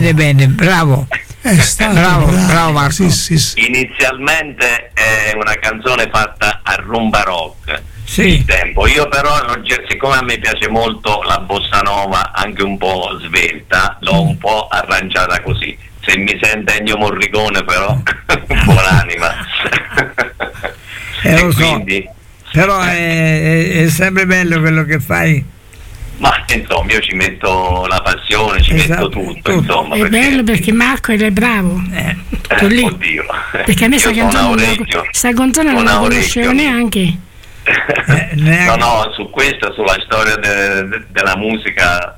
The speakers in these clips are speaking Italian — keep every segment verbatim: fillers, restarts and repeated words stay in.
bene, bene, bravo. È stato bravo, bravo, bravo Marco. Sì, sì, sì. Inizialmente è una canzone fatta a rumba rock. Sì. Il tempo. Io però, siccome a me piace molto la bossa nova, anche un po' svelta, l'ho un po' arrangiata così. Se mi sente Ennio Morricone, però, buonanima. Eh, lo E so. quindi, Però è, è, è sempre bello quello che fai. ma insomma, io ci metto la passione, ci Esatto, metto tutto, tutto. insomma. È bello perché Marco è bravo. Eh. Tutto Eh, lì. oddio. Perché a me Io sta sono canzone, non la- Aurelio. sta canzone non Sono la Aurelio. conoscevo neanche. Eh, neanche- No, no, su questa, sulla storia de- de- della musica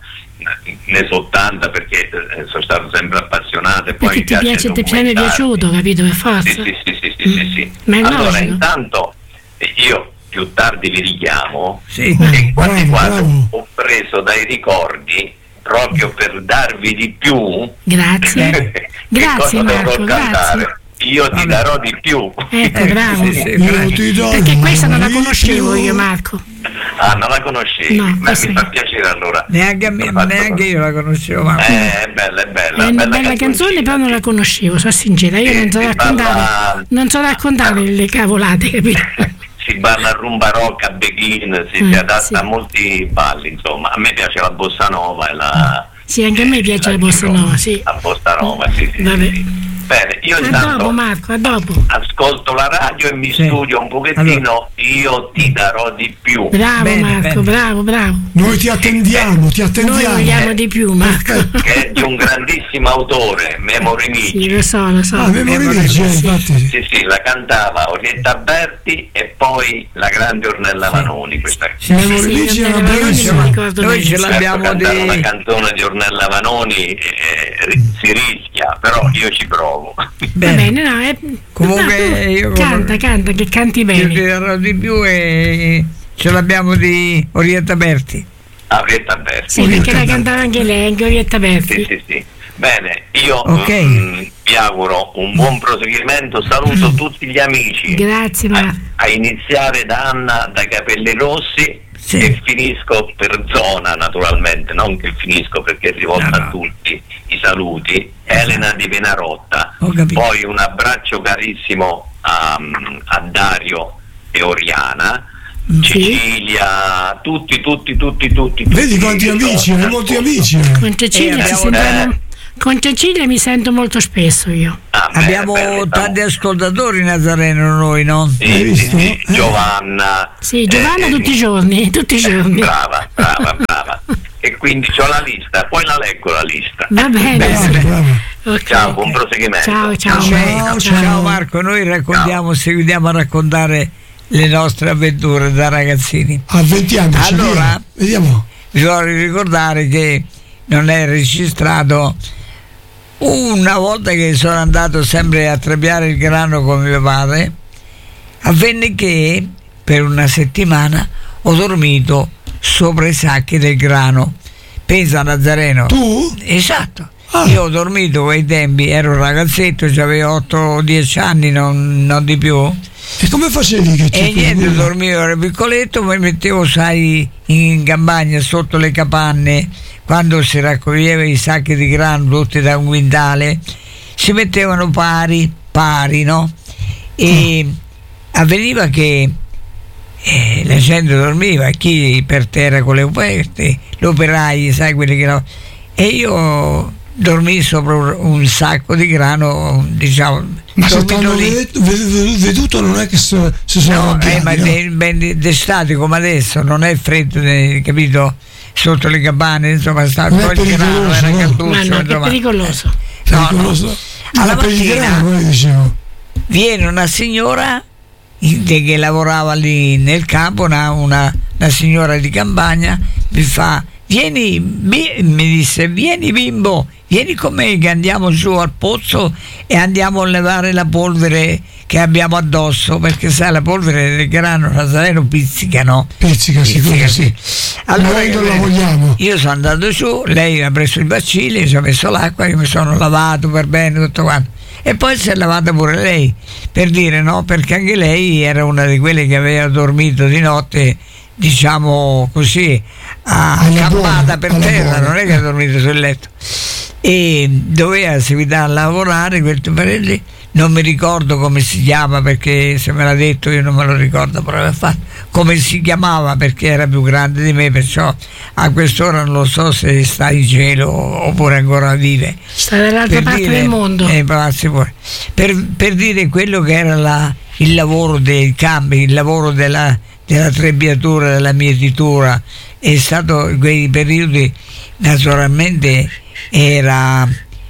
ne so tanta, perché eh, sono stato sempre appassionato e poi Perché mi ti piace piace, ti è documentarmi. piaciuto, capito? Per forza. Sì, sì, sì, sì, sì, sì, sì. Ma è Allora, logico. intanto eh, io più tardi vi richiamo Sì. e quasi Bravo, quasi bravo. ho preso dai ricordi proprio per darvi di più. Grazie. che Grazie, cosa Marco, dovrò grazie. cantare. Io ti Vabbè. darò di più. Ecco, bravo. Sì, sì, Io bravo. ti do Perché questa non la di conoscevo più. io, Marco. Ah, non la conoscevi? No, Beh, questa mi no. fa piacere allora. Neanche, a me, Ho fatto neanche così. io la conoscevo, ma Eh, è bella, è bella. È una bella canzoncina. canzone, però non la conoscevo, sono sincera. Io Sì, non so si raccontare, parla- non so raccontare le cavolate, capito? Si balla a rumba rock, a begin, si, Mm, si adatta sì. a molti balli, insomma. A me piace la bossa nova e la... Sì, anche a me piace la bossa nova, sì. La bossa nova, sì, sì. Vabbè. sì. Bene, io A intanto dopo, Marco, a dopo. ascolto la radio e mi Sì. studio un pochettino, io ti darò di più. Bravo, Bene, Marco, bene. bravo, bravo. Noi ti attendiamo, ti Noi attendiamo. vogliamo di più, Marco. Che è di un grandissimo autore, Memory Sì, Mici. lo so, lo so. Ah, memoria dice, infatti. Sì, sì, la cantava Orietta Berti e poi la grande Ornella Vanoni. Questa sì, Memoria sì, Sì, dice non una me la ricordo, bellissima. non mi ricordo Noi bene. ce Sì. l'abbiamo Certo, cantare una di... canzone di Ornella Vanoni eh, ri- si rischia, però io ci provo. Va Bene. bene, no, è... Comunque no, tu io- canta, canta, che canti Io ti bene. darò di più e ce l'abbiamo di Orietta Berti. Orietta Berti. Sì, perché la cantava anche lei, anche Orietta Sì, Berti. sì, sì. Bene, io Ok. mm, vi auguro un buon proseguimento, saluto tutti gli amici. Grazie, a, Marco. a iniziare da Anna da Capelli Rossi Sì. e finisco per zona, naturalmente, non che finisco perché è rivolta No, no. a tutti i saluti. Elena di Venarotta, Ho capito. poi un abbraccio carissimo a, a Dario e Oriana, Cecilia, tutti, tutti, tutti, tutti. Vedi tutti quanti che amici, sono hai molti all'ascolto. amici. Con Cecilia, Eh, ci abbiamo- sentiamo- con Cecilia mi sento molto spesso io. Ah, bene, Abbiamo bene, stiamo- tanti ascoltatori Nazareno noi, no? Sì, Hai sì, visto? sì, Eh. Giovanna. Sì, Giovanna eh, tutti i giorni, tutti i giorni. Brava, brava, brava. E quindi c'ho la lista, poi la leggo la lista. Va bene. Bravo, bravo. Ok. Ciao, buon proseguimento. Ciao, ciao. Ciao, Ciao Marco, noi raccontiamo, seguiamo a raccontare le nostre avventure da ragazzini. Avventiamoci, Allora- via. Vediamo. Bisogna ricordare che non è registrato. Una volta che sono andato sempre a trapiare il grano con mio padre, avvenne che per una settimana ho dormito sopra i sacchi del grano. Pensa, Nazareno. Tu? Esatto. Ah. Io ho dormito quei tempi, ero un ragazzetto, avevo otto o dieci anni, non, non di più. E come facevi che E ci niente, dormivo, ero piccoletto, mi mettevo, sai, in campagna sotto le capanne, quando si raccoglieva i sacchi di grano tutti da un quintale, si mettevano pari, pari, no? E avveniva che eh, la gente dormiva, chi per terra con le coperte, gli operai, sai, quelli che no. E io dormii sopra un, un sacco di grano, diciamo. Ma se dormito t'hanno lì. veduto, veduto, veduto non è che so- si sono No, arrabbiati, eh, ma no? de- ben- d'estate come adesso non è freddo, eh, capito? Sotto le campane, insomma, sta Non è poi il grano, pericoloso, era no? cartuccio, Ma no, che insomma. pericoloso. No, no. Pericoloso. Alla Ma per il mattina- grano, eh, dicevo. Viene una signora in- che lavorava lì nel campo, una, una, una signora di campagna, mi fa: vieni, bi-", mi disse, vieni bimbo, vieni con me che andiamo giù al pozzo e andiamo a levare la polvere che abbiamo addosso, perché sai, la polvere del grano Nazareno pizzica, no? Pizzica, sicuro, Pizzica, sì. Allora Noi non io, la vogliamo. io sono andato giù, lei ha preso il bacile, ci ha messo l'acqua, io mi sono lavato per bene tutto quanto. E poi si è lavata pure lei, per dire, no, perché anche lei era una di quelle che aveva dormito di notte, diciamo così, Alla accampata buona, per alla terra, buona. non è che ha dormito sul letto. e doveva seguitare a lavorare questo Parelli, non mi ricordo come si chiama perché se me l'ha detto io non me lo ricordo, però fatto come si chiamava perché era più grande di me, perciò a quest'ora non lo so se sta in cielo oppure ancora vive, sta dall'altra per parte dire, del mondo, eh, per, per dire quello che era la, il lavoro dei campi, il lavoro della, della trebbiatura, della mietitura. È stato quei periodi, naturalmente era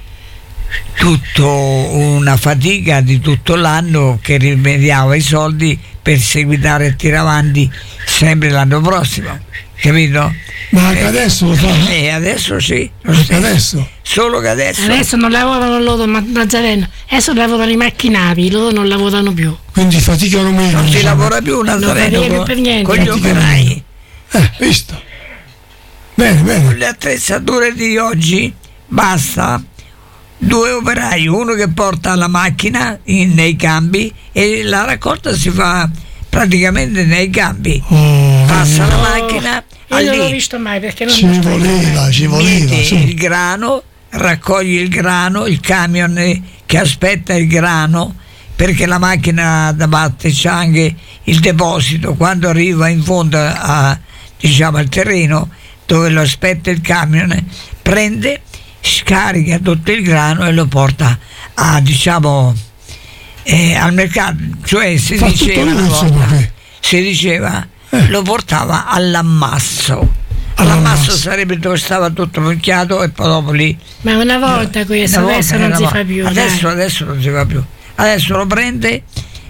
tutto una fatica di tutto l'anno che rimediava i soldi per seguitare e tirare avanti sempre l'anno prossimo, capito? Ma anche adesso lo fa? E adesso sì, lo Anche stesso. adesso? Solo che adesso adesso non lavorano loro, ma Nazareno, adesso lavorano i macchinari, loro non lavorano più, Quindi faticano meno. non si diciamo. lavora più Nazareno fatica con, per niente. con gli operai. Eh, visto. Bene, Con bene. le attrezzature di oggi basta due operai, uno che porta la macchina in- nei campi e la raccolta si fa praticamente nei campi. Oh, Passa la Oh, macchina, io non l'ho lì visto mai perché non ci voleva, ci voleva. mette su. il grano, raccoglie il grano, il camion eh, che aspetta il grano, perché la macchina da batte c'ha anche il deposito, quando arriva in fondo a, diciamo, al terreno dove lo aspetta il camion, prende, scarica tutto il grano e lo porta a, diciamo, eh, al mercato, cioè si Fa tutto diceva lui, una insomma, volta, che- si diceva Eh. lo portava all'ammasso. All'ammasso. All'ammasso sarebbe dove stava tutto picchiato e poi dopo lì. Ma una volta questo, Una adesso volta non era si una- fa più. Adesso, dai. adesso non si fa più. Adesso lo prende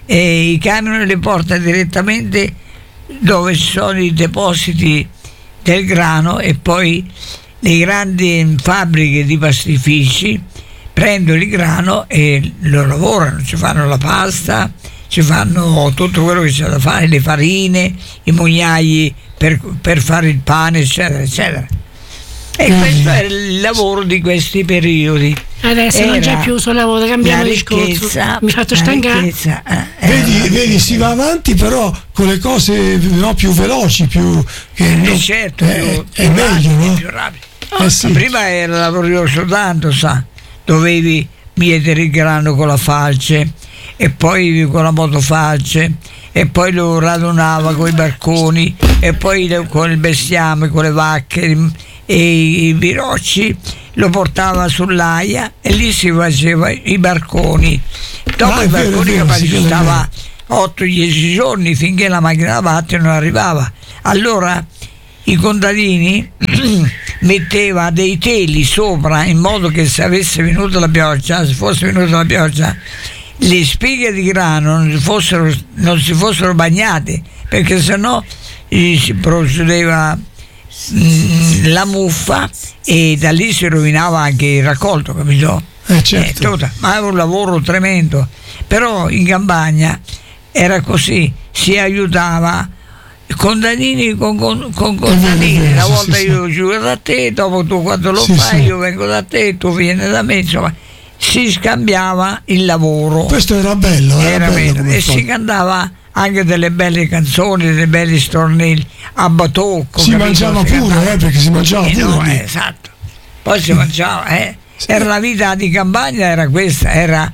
e i camion li porta direttamente dove ci sono i depositi del grano e poi le grandi fabbriche di pastifici prendono il grano e lo lavorano, ci fanno la pasta, ci fanno tutto quello che c'è da fare, le farine, i mugnai per, per fare il pane, eccetera, eccetera. E Mm. questo è il lavoro di questi periodi. Adesso non c'è Era più sul lavoro, cambiamo la discorso. ricchezza, Mi faccio la stancare. ricchezza, eh, Vedi, era- vedi, si va avanti però con le cose no, più veloci, più che Eh, no, certo, è, più, è più meglio, rapidi, no? più rapidi. Eh sì. Prima era laborioso tanto, sa, dovevi mietere il grano con la falce e poi con la motofalce e poi lo radunava con i barconi e poi le- con il bestiame, con le vacche e i birocci lo portava sull'aia e lì si faceva i barconi. Dopo Ah, i è vero, è barconi vero, capace sì, ci quello è stava otto dieci giorni finché la macchina da battere non arrivava. Allora i contadini metteva dei teli sopra in modo che se avesse venuto la pioggia, se fosse venuta la pioggia, le spighe di grano non si fossero, non si fossero bagnate, perché sennò eh, si procedeva mm, la muffa e da lì si rovinava anche il raccolto, capito? Eh, certo. Eh, tutta- ma era un lavoro tremendo, però in campagna era così, si aiutava contadini con, con, con contadini. vero, Una sì, volta sì, io giuro da te, dopo tu quando lo Sì, fai sì. io vengo da te, tu vieni da me, insomma si scambiava il lavoro. Questo era bello, era, Era bello vero, come e fatto. si cantava anche delle belle canzoni, dei belli stornelli a batocco. Si capito? mangiava Si pure, cantava. eh, perché si mangiava Eh, pure no, lì. eh, esatto. Poi si mangiava, eh. Era la vita di campagna, era questa, era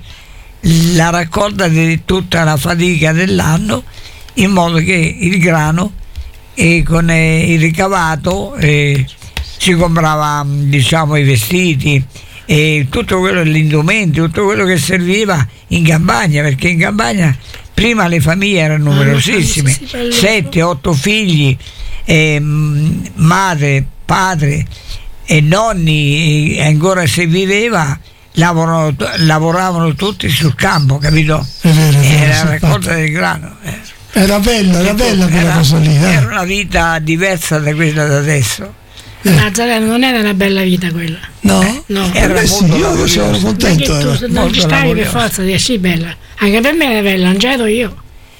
la raccolta di tutta la fatica dell'anno, in modo che il grano e con eh, il ricavato eh, si comprava, diciamo, i vestiti e tutto quello, gli indumenti, tutto quello che serviva in campagna, perché in campagna prima le famiglie erano numerosissime, sì, sì, bello. sette, otto figli, eh, mh, madre, padre e nonni, e ancora se viveva, lavorano- lavoravano tutti sul campo, capito? È vero, è vero, Era sì, la raccolta infatti. del grano. eh. Era bella, era bella quella Era- cosa lì, eh. Era una vita diversa da quella da adesso. Nazareno, non era una bella vita quella. No? No. Eh, Era beh, sì, molto io laborioso. sono Perché contento. tu era. se non molto ci stavi per laborioso. forza di sì bella. Anche per me era bella, non c'ero io.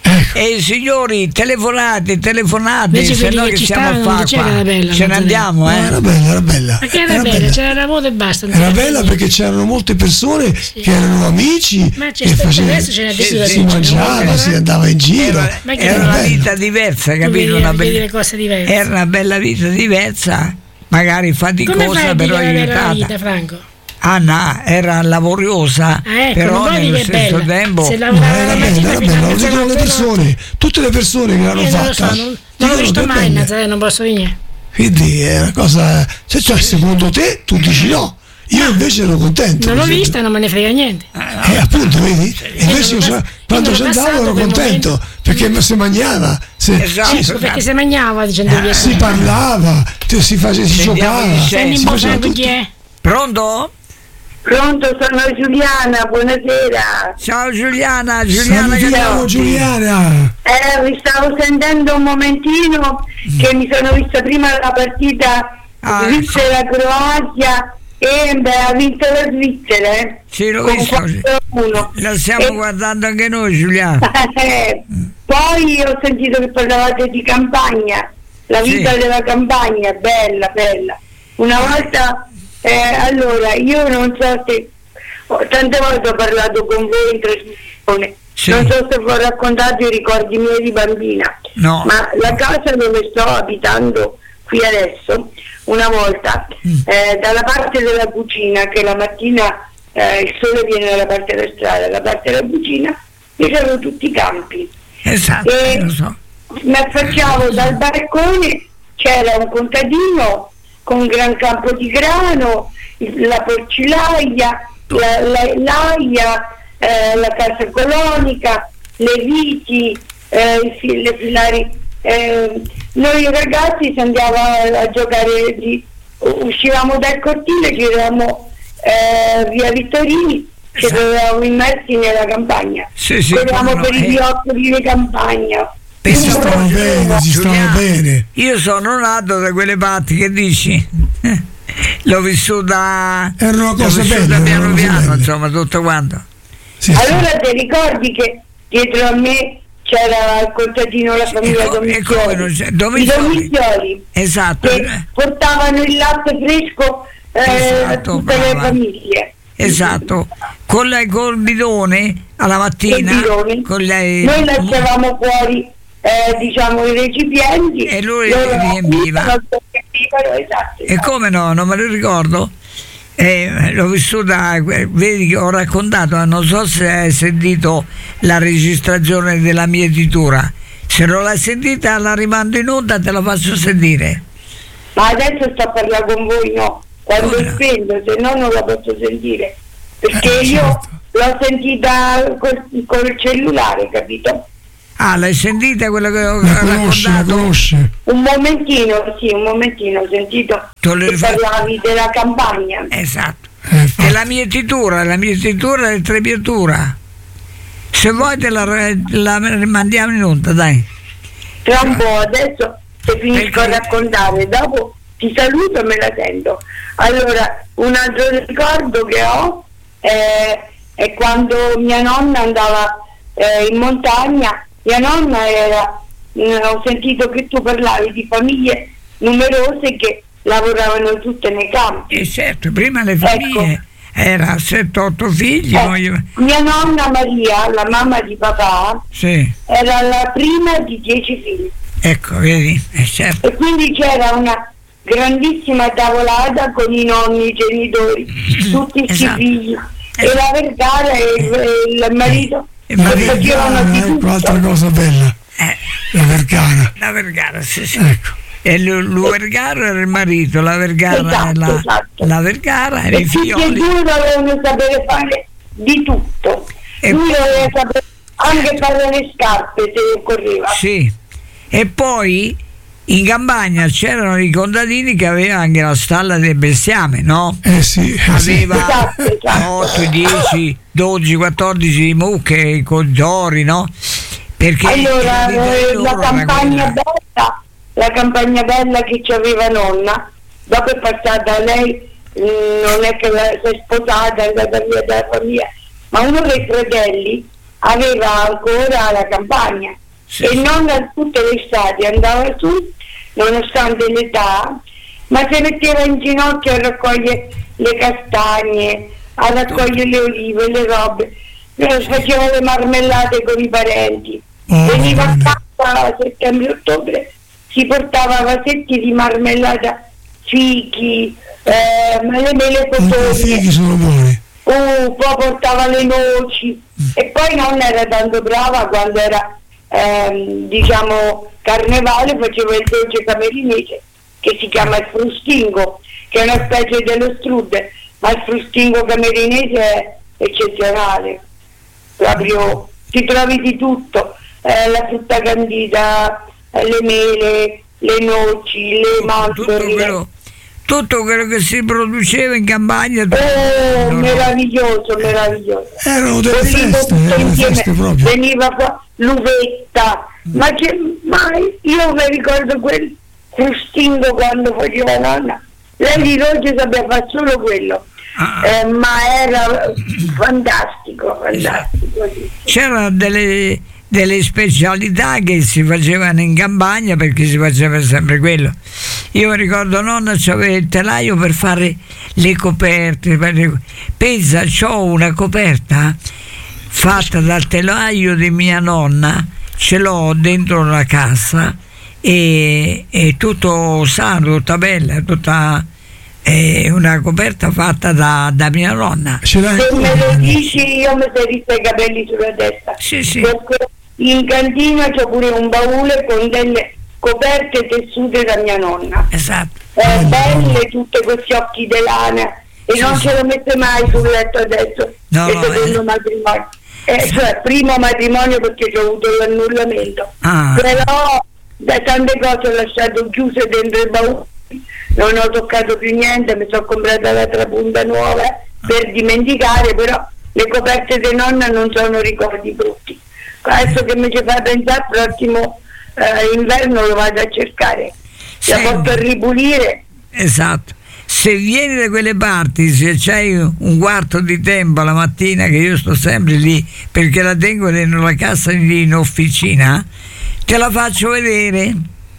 E signori, telefonate, telefonate, Invece se quelli no che che ci siamo stavano a non fare diceva qua? era bella, Ce ne Nazareno. andiamo, No, eh? era bella, era bella. Ma che era, bella, c'era lavoro e basta. non Era c'era bella niente. perché c'erano molte persone che erano amici Ma c'è che sta- facevano- adesso ce n'è Sì, di più da sì, si dire, mangiava, no? si andava in giro. Era, Ma che era era una bello. vita diversa, Tu capito? vedi, Una vedi bella- le cose diverse. era una bella vita diversa, magari Come fai faticosa, a però dire la bella aiutata. vita, Franco? Anna era laboriosa, Ah, ecco, però non vuoi nello dire stesso bella. tempo Se Ma lavorava era la bella, mattina era fino bella, a lo dicono le mezzanotte, persone, tutte le persone che l'hanno io non lo fatta. so, non, non dicono l'ho visto che è mai, bella. Nazareno, non posso dire niente. Quindi è una cosa, se cioè secondo te tu dici no, io invece ero contento. Non l'ho per esempio. vista e non me ne frega niente. Eh, appunto, vedi? E invece io, Io so- non quando l'ho ci andavo passato ero quel contento momento. perché si mangiava, si, Esatto. si- Ecco, perché se mangiava dicendo via. si parlava, ti- si, face- si Sentiamo giocava, chi c'è. Senti si un po' faceva sai chi tutto. è? Pronto? Pronto, sono Giuliana, buonasera. Ciao Giuliana, Giuliana che Salutiamo Giuliana. Eh, vi stavo sentendo un momentino che mi sono vista prima la partita Ah, Svizzera-Croazia e beh, ha vinto la Svizzera. Eh, Sì, l'ho con visto. quattro a uno. La stiamo E- guardando anche noi, Giuliana. Eh, poi ho sentito che parlavate di campagna, la Sì. vita della campagna, bella, bella. Una volta, eh, allora, io non so se, oh, tante volte ho parlato con voi in trasmissione, Sì. non so se vi ho raccontato i ricordi miei di bambina, No. ma la casa dove sto abitando qui adesso, una volta, Mm. eh, dalla parte della cucina, che la mattina eh, il sole viene dalla parte della strada, dalla parte della cucina, io c'erano tutti i campi. Esatto, E lo so. mi affacciavo dal balcone, c'era un contadino con un gran campo di grano, il- la porcilaia, la, la, l'aia, eh, la casa colonica, le viti, eh, i fi- le filari. Eh, noi ragazzi si andava a, a giocare, di, uscivamo dal cortile, giravamo eh, via Vittorini, ci Esatto. trovavamo immersi nella campagna. Sì, sì, Corriamo come no, per i eh. bioccoli di campagna. Penso Si stava bene, si stava Giuliana, bene. Io sono nato da quelle parti, che dici? L'ho vissuta, Era una l'ho cosa vissuta bella, era piano una cosa piano, bella. insomma, tutto quanto. Sì, sì. Allora ti ricordi che dietro a me c'era il contadino, la famiglia E co- e come non c'è- Domizioli? I Domizioli. Domizioli Esatto, che portavano il latte fresco eh, a Esatto, tutte le brava. famiglie. esatto. Con la, col bidone alla mattina, Il bidone. con lei, Noi lasciavamo fuori eh, diciamo i recipienti E lui loro riempiva. lo riempivano, esatto, E esatto. come no, non me lo ricordo. Eh, l'ho vissuta, eh, vedi che ho raccontato, ma non so se hai sentito la registrazione della mietitura. Se non l'hai sentita la rimando in onda, te la faccio sentire. Ma adesso sto a parlare con voi, no? Quando Come no? spendo, se no non la posso sentire. Perché Eh, io certo. l'ho sentita col, col cellulare, capito? Ah, l'hai sentita quella che ho La conosce, la raccontato? conosce. Un momentino, sì, un momentino, ho sentito Tu le che rifai- parlavi della campagna. Esatto. Eh, È infatti. la mietitura, la mietitura e trepiatura. Se vuoi te la, la rimandiamo in onda, dai. Tra un po', adesso se finisco a Perché- raccontare, dopo ti saluto e me la sento. Allora, un altro ricordo che ho eh, è quando mia nonna andava eh, in montagna. Mia nonna era, mh, ho sentito che tu parlavi di famiglie numerose che lavoravano tutte nei campi. E certo, prima le famiglie era sette otto figli, Eh, poi- mia nonna Maria, la mamma di papà, sì, era la prima di dieci figli. ecco, vedi, è certo. E quindi c'era una grandissima tavolata con i nonni, i genitori, tutti questi Esatto. figli, e Esatto. la Vergara e il, e il marito E che La Maria- facevano di Vergara, ecco, altra tutto. cosa bella. Eh, La Vergara. la Vergara, sì, sì. Ecco. E lui lui Vergara era il marito, la Vergara Esatto, è la, esatto. la Vergara era E i tutti e figlioli. due dovevano sapere fare di tutto. E Lui poi- doveva sapere anche fare le scarpe se occorreva. Sì. E poi in campagna c'erano i contadini che avevano anche la stalla del bestiame, no? Eh sì, eh sì. Aveva Esatto, esatto. otto, dieci, dodici, quattordici mucche con ori, no? Perché Allora, l'idea eh, loro la era campagna quella. bella, la campagna bella che ci aveva nonna, dopo è passata lei, mh, non è che la- si è sposata, è andata via dalla famiglia, ma uno dei fratelli aveva ancora la campagna. Sì. E nonna tutte le estati andava su, nonostante l'età, ma si metteva in ginocchio a raccogliere le castagne, a raccogliere le olive, le robe, eh, faceva le marmellate con i parenti. Oh, Veniva a bene. casa a settembre-ottobre, si portava vasetti di marmellata fichi, eh, ma le mele I fichi cotogne, sono buoni. uh, poi portava le noci e poi nonna era tanto brava quando era ehm, diciamo carnevale, faceva il dolce camerinese che si chiama il frustingo, che è una specie dello strudel, ma il frustingo camerinese è eccezionale, proprio ti trovi di tutto, eh, la frutta candida, eh, le mele, le noci, le tutto mandorle. quello, tutto quello che si produceva in campagna. Oh, no, no. meraviglioso, meraviglioso. Erano delle Così feste, tutto erano insieme, feste proprio. veniva qua l'uvetta, ma, che, ma io mi ricordo quel frustingo quando faceva nonna, lei di dolce sapeva fare solo quello, Ah. eh, ma era fantastico, fantastico. Sì. C'erano delle, delle specialità che si facevano in campagna perché si faceva sempre quello. Io mi ricordo nonna c'aveva il telaio per fare le coperte. per le- Pensa, c'ho una coperta fatta dal telaio di mia nonna, ce l'ho dentro la cassa e è tutto sano, tutta bella, tutta è una coperta fatta da, da mia nonna. Ce l'hai Se me lo ancora? dici io mi sei visto i capelli sulla testa. Sì, sì. Perché in cantina c'ho pure un baule con delle coperte tessute da mia nonna. Esatto. Eh, belle, tutte questi occhi di lana, e Sì, non sì. ce lo mette mai sul letto adesso, No, che no, secondo eh. matrimonio. Eh, cioè, primo matrimonio perché ho avuto l'annullamento. Ah. Però da tante cose ho lasciato chiuse dentro il baule, non ho toccato più niente, mi sono comprata l'altra punta nuova per dimenticare, però le coperte di nonna non sono ricordi brutti. Adesso che mi ci fa pensare, il prossimo eh, inverno lo vado a cercare, la Sì. porto a ripulire. Esatto. Se vieni da quelle parti, se c'hai un quarto di tempo la mattina, che io sto sempre lì perché la tengo dentro la cassa lì in officina, te la faccio vedere.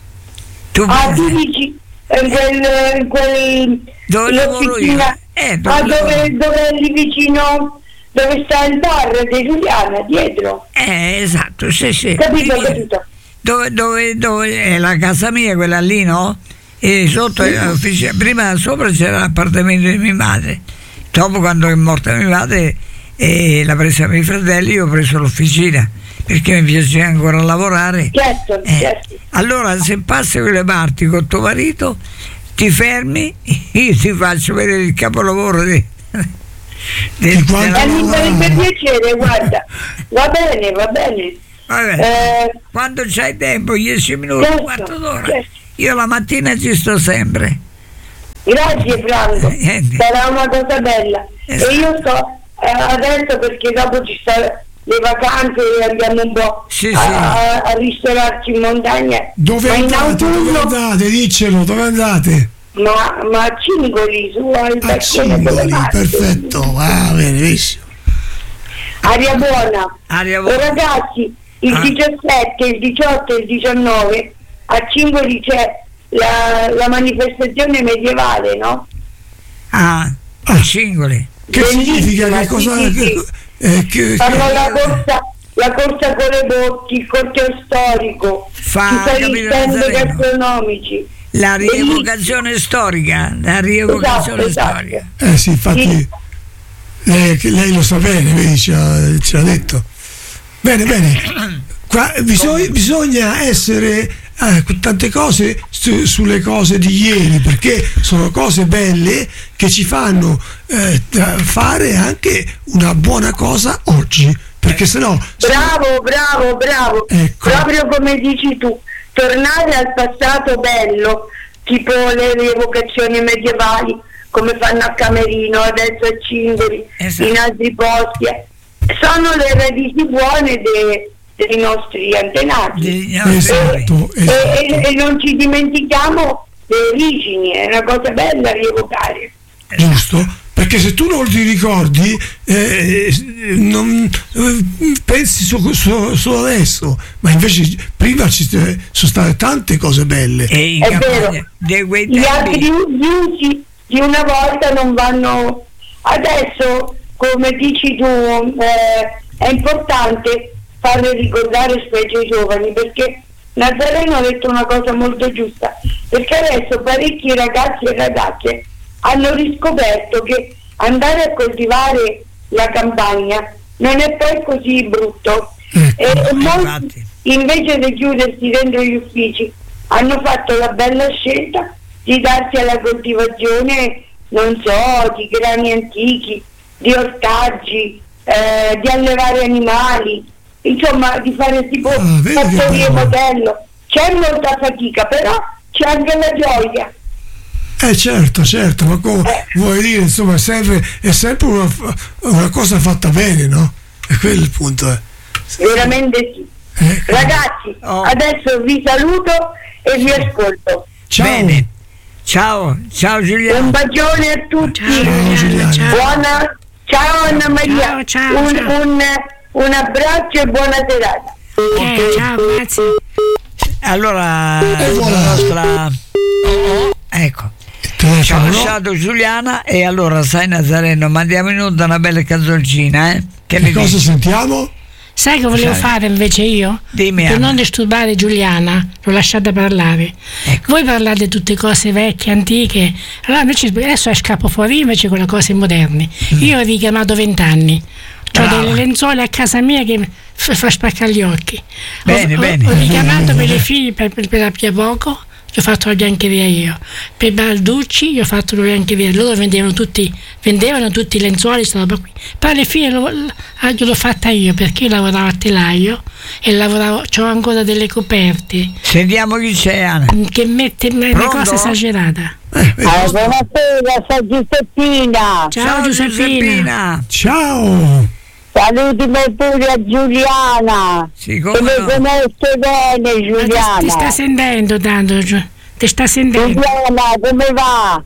Tu Ah, tu vedi? dici in quel, in quel Dove lavoro l'officina- io? Eh, dove ah, dove, lavoro? dove è lì vicino, dove sta il bar di Giuliana, dietro. Eh, esatto, sì, sì. Capito, Lì- capito. Dove, dove, dove è la casa mia, quella lì, no? E sotto è l'officina. Prima sopra c'era l'appartamento di mia madre. Dopo, quando è morta mia madre e l'ha presa miei fratelli, io ho preso l'officina perché mi piaceva ancora lavorare. Certo, Eh, certo. allora, se passi quelle parti con tuo marito, ti fermi, io ti faccio vedere il capolavoro di, del- Di quanto- Eh, della- mi farebbe piacere, guarda. Va bene, va bene. Vabbè, Eh, quando c'hai tempo, dieci minuti, un certo, quarto d'ora. certo. Io la mattina ci sto sempre. Grazie Franco, Eh, niente. sarà una cosa bella. Esatto. E io sto eh, adesso perché dopo ci sta le vacanze e andiamo un po' Sì, a, sì. a- a ristorarci in montagna. Dove ma in andate? Dove autunno, andate? Diccelo, dove andate? ma, ma a Cingoli, su al A balcone delle Cingoli, Marche. perfetto, ah, benissimo. Aria buona. Aria Oh, buona. ragazzi, il Ah. diciassette, il diciotto e il diciannove a Cingoli c'è la, la manifestazione medievale, no? Ah, a Cingoli. Che significa? Che cosa? Sì, sì, sì. eh, che- Fanno che- la corsa, la corsa con le botti, il corteo storico, Fa, ci sono capito, gli stand Nazareno? gastronomici. La Bellissimo. rievocazione storica. La rievocazione Esatto, esatto. storica. Eh sì, infatti Sì. lei, che lei lo sa bene, vedi, ce l'ha, ce l'ha detto. Bene, bene. Qua bisogna, bisogna essere eh, con tante cose su- sulle cose di ieri, perché sono cose belle che ci fanno eh, da- fare anche una buona cosa oggi, perché sennò Bravo, bravo, bravo. Ecco. Proprio come dici tu, tornare al passato bello, tipo le rievocazioni medievali, come fanno a Camerino, adesso a Cingoli, Esatto. in altri posti, eh, sono le radici buone de- dei nostri antenati. Degli nostri- esatto, E, esatto. e- e non ci dimentichiamo le origini, è una cosa bella rievocare. giusto? Perché se tu non ti ricordi, eh, non, eh, pensi su- su- solo adesso, ma invece prima ci sono state tante cose belle. E in È campagna vero. di quei Gli altri tempi. gli usi di una volta non vanno. Adesso, come dici tu, eh, è importante farle ricordare specie i giovani, perché Nazareno ha detto una cosa molto giusta, perché adesso parecchi ragazzi e ragazze hanno riscoperto che andare a coltivare la campagna non è poi così brutto, e, e molti invece di chiudersi dentro gli uffici hanno fatto la bella scelta di darsi alla coltivazione, non so, di grani antichi, di ortaggi, eh, di allevare animali, insomma di fare tipo Ah, vedi che fattorie bello. modello. C'è molta fatica, però c'è anche la gioia. Eh certo, certo, ma come vuoi dire, insomma, è sempre, è sempre una, una cosa fatta bene, no? E quello è il punto. Eh. Veramente sì. Eh, Ragazzi, Oh. adesso vi saluto e vi ascolto. ciao. Bene. Ciao, ciao Un Giuliano. bacione a tutti. Ciao, Giuliana, Giuliana. ciao. Buona, ciao Anna Maria. Ciao, ciao, un, ciao. Un, un abbraccio e buona serata. Eh, ciao, grazie. Allora, E voilà. la nostra... Ecco. Ci ha Telefono, no? lasciato Giuliana e allora sai Nazareno, mandiamo in onda una bella canzoncina, eh? Che Che ne cosa dici? sentiamo? Sai che volevo Sai. fare invece io? Dimmi, Per Anna. non disturbare Giuliana, l'ho lasciata parlare. Ecco. Voi parlate tutte cose vecchie, antiche, allora noi ci, adesso scappo fuori io invece con le cose moderne. Io ho richiamato vent'anni, ho Brava. delle lenzuole a casa mia che f- fa spaccare gli occhi. Bene, ho, ho- bene. ho richiamato per le figlie per, per, per la Pia Poco, gli ho fatto la biancheria io. Per Balducci gli ho fatto la biancheria, loro vendevano tutti, vendevano tutti i lenzuoli, questa roba qui. Però le figlie lo- ah, gliel'ho fatta io perché io lavoravo a telaio e lavoravo, ho ancora delle coperte Sentiamo chi c'è, Anna. che mette una Pronto? cosa esagerata. Eh, vedi. Ah, buonasera, sono Giuseppina. Ciao, Giuseppina. Ciao. Salutimi pure a Giuliana. Sì, Che come mi no? conosce bene Ma ti, ti Giuliana. sta sentendo tanto, Gio- ti sta sentendo. Giuliana, come va?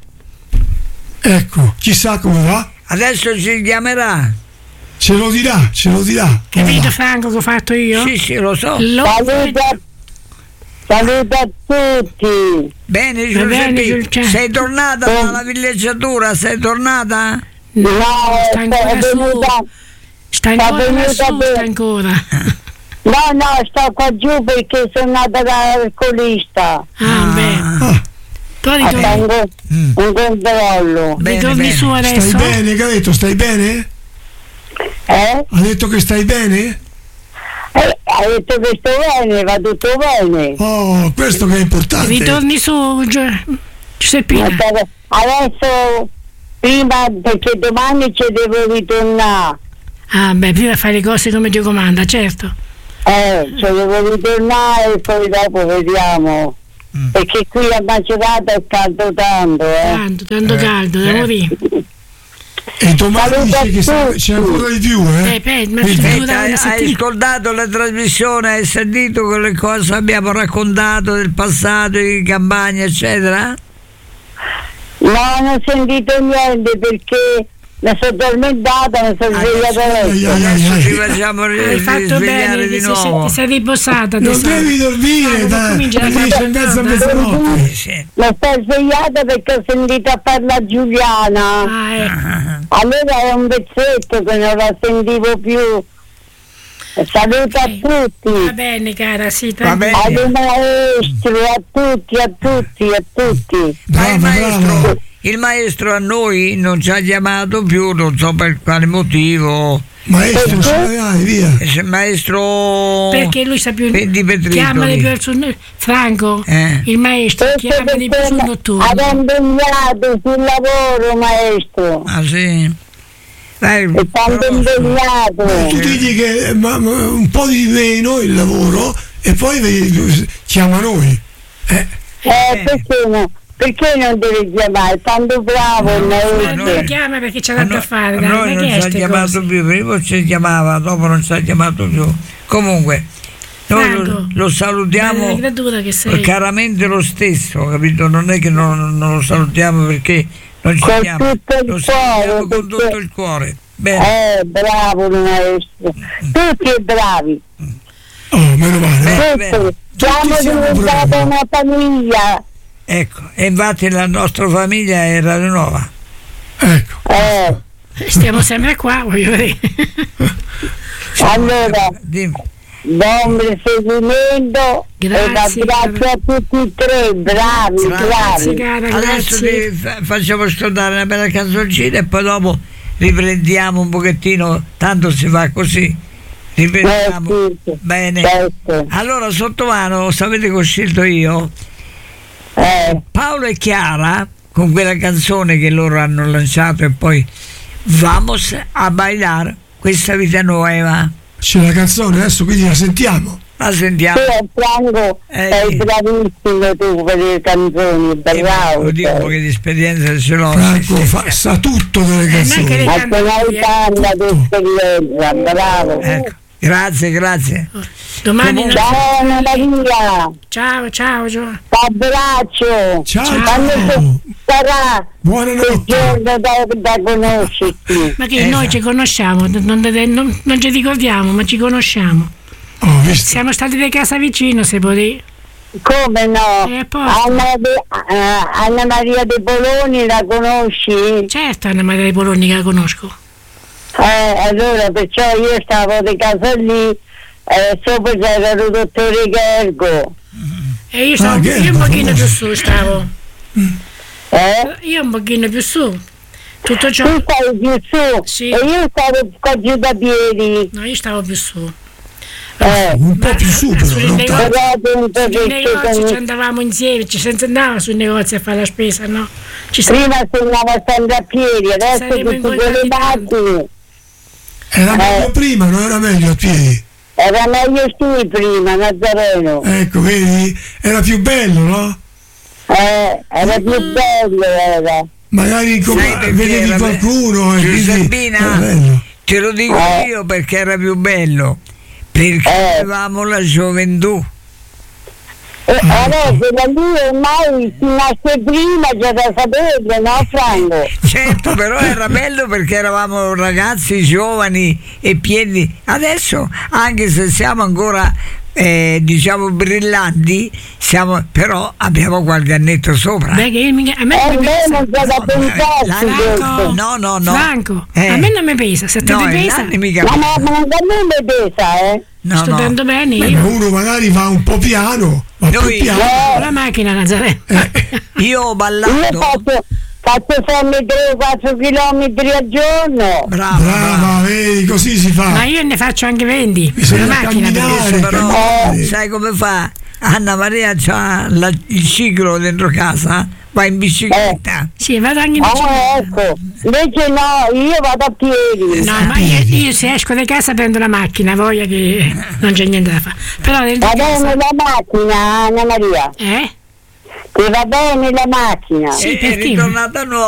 Ecco, chissà come va. Adesso ci chiamerà. Ce lo dirà, ce lo dirà. come Capito va. Franco che ho fatto io? Sì, sì, lo so. Lo- Saluta, saluta a tutti. Bene, Va bene, Giuseppe. Giul- Sei tornata Oh. dalla villeggiatura? Sei tornata? No, sta ancora è su. venuta. Sta ancora venuta lassù, sta bene. ancora. No, no, sto qua giù perché sono nata da alcolista. Ah, beh. Ah, Poi A ritorni, fare Mm. un controllo. Bene, ritorni bene. su stai adesso? bene? Che ha detto? Stai bene? Eh? Ha detto che stai bene? Eh, ha detto che sto bene, va tutto bene. Oh, questo che è importante. Ritorni su, Gio- Ma Giuseppina. per- Adesso, prima, perché domani ci devo ritornare. Ah, beh, prima fare le cose come Dio comanda, certo. Eh, ci devo ritornare e poi dopo vediamo. Mm. Perché qui a Macerata è caldo tanto, eh. Tanto, tanto Eh, caldo, da certo. morire. E domani Saluta dice che sa- tutti. c'è ancora di più, eh? Eh, beh, ma Quindi- se- Eh, Dura hai, una hai settimana. ascoltato la trasmissione, hai sentito quelle cose abbiamo raccontato del passato, di campagna, eccetera? No, non ho sentito niente perché mi sono addormentata, mi sono svegliata ai, adesso. ai, Adesso ai. ci facciamo ri- Hai fatto risvegliare bene, di ti sei, nuovo. ti sei riposata. Non tesoro. devi dormire, Ah, dai, comincia la dieci e mezza, giornata. mezzanotte. Eh, sì. Mi sto svegliata perché ho sentito a parlare Giuliana. Ah, ecco. Allora è un pezzetto che non la sentivo più. Saluto a Va tutti, bene, cara, sì, Va tranquilla. bene. al maestro, a tutti, a tutti, a tutti. Ma il Brava, maestro, brava. il maestro a noi non ci ha chiamato più, non so per quale motivo. Maestro, sai, vai, via. E se il maestro Perché lui sa più. di Petritoli. Chiamali più al suo Franco, Eh. il maestro, chiamali più sul notturno. Ha impegnato sul lavoro, maestro. Ah sì? Dai, E tanto però- impegnato. Tu digli che ma- ma un po' di meno il lavoro e poi vi- chiama noi. Eh, Eh, perché no? Perché non devi chiamare? Tanto bravo il no, maestro. noi- Non chiama perché c'è a tanto no- da fare, a dai, noi ma non che è ci ha ste chiamato cose? più, prima ci chiamava, dopo non ci ha chiamato più. Comunque, noi lo, Franco, lo salutiamo bella creatura che sei. caramente lo stesso, capito? Non è che non, non lo salutiamo perché non ci Con chiama, tutto il lo salutiamo cuore, con perché- tutto il cuore. Bene, Eh, bravo il maestro. Tutti e bravi. oh, meno male. Bene, Tutti. bene. Siamo siamo diventati bravi. una famiglia. ecco, e infatti la nostra famiglia è Radio Nuova. Ecco. Eh, Stiamo sempre qua, voglio dire. allora, Dimmi. buon seguimento Grazie, e grazie a tutti e tre, bravi, Grazie, bravi. cara, Adesso grazie. ti fa- facciamo ascoltare una bella canzoncina e poi dopo riprendiamo un pochettino, tanto si fa così. Riprendiamo. Eh, sì, sì. Bene. Certo. Allora, sottomano, sapete che ho scelto io? Eh, Paolo e Chiara, con quella canzone che loro hanno lanciato e poi Vamos a bailar questa vita nuova. C'è la canzone adesso, quindi la sentiamo. La sentiamo. tu Franco Eh, sei sì. bravissimo tu per le canzoni, bravo. Lo dico perché di esperienza ce l'ho. Franco sì, sì. fa- sa tutto delle Eh, non è che le- canzoni. Ma ce n'hai tanta di esperienza, bravo. Ecco, grazie, grazie. Domani Comunque- Ciao Anna Maria, ciao, ciao, Gio. t'abbraccio. Ciao. Quando ci sarà quel Buonanotte. giorno da, da conoscerti? Ma che Esatto. noi ci conosciamo, non, non- non- non ci ricordiamo, ma ci conosciamo. Ho visto. Siamo stati di casa vicino, se può dire. Come no? Eh, a posto. Anna, De- eh, Anna Maria De Poloni la conosci? Certo, Anna Maria di Bologna che la conosco. Eh, allora perciò io stavo di casa lì e sopra c'era il dottore Gergo. E io stavo Ah, che io un è, pochino ma più conosco. su, stavo. Eh? Io un pochino più su. Tutto ciò. Tu stai più su Sì. e io stavo qua giù da piedi. No, io stavo più su. Eh. Un po' più su, però, sui non negozi- tanto. Però penso Sui che negozi ci ci andavamo insieme, ci senza andava sui negozi a fare la spesa, no? Ci sa- prima si andava sempre a piedi, adesso Saremo tutte quelle incontrati tanto. macchine. Era meglio prima, non era meglio a piedi. Era meglio sì prima, Nazareno. Ecco, vedi? Era più bello, no? Eh, era più bello, era. Magari com- Sai perché vedevi era be- qualcuno e quindi Giuseppina, era bello. te lo dico Eh. io perché era più bello. Perché Eh. avevamo la gioventù. E adesso da lì ormai si nasce prima, c'è da saperlo, no Franco? Certo, però era bello perché eravamo ragazzi giovani e pieni. Adesso, anche se siamo ancora eh, diciamo brillanti, siamo, però abbiamo qualche annetto sopra. Beh, che io mi- a me E non mi me pesa. non c'è da pensarci la- questo. Franco, No, no, no. Franco, Eh. a me non mi pesa, se te No, ti gli pesa, anni mica. Ma, ma, ma da me mi pesa, eh? No, sto no. andando bene Beh, io. ma uno magari va un po' piano, va Noi- più piano. Con la macchina, Nazareno. Io ho Io ballato. faccio, faccio sempre tre o quattro chilometri al giorno. Brava, brava. Brava, vedi, così si Ma fa. io ne faccio anche venti. Bisogna La macchina camminare. perché- Adesso però camminare. sai come fa? Anna Maria c'ha la- il ciclo dentro casa, va in bicicletta. Sì, vado anche in Ah, bicicletta. ecco, invece no, io vado a piedi. No, ma io, io se esco di casa prendo la macchina, voglia che non c'è niente da fare. Però dentro Va casa. bene la macchina, Anna Maria? Eh? Ti va bene la macchina? Sì, E- è perché? ritornata nuova.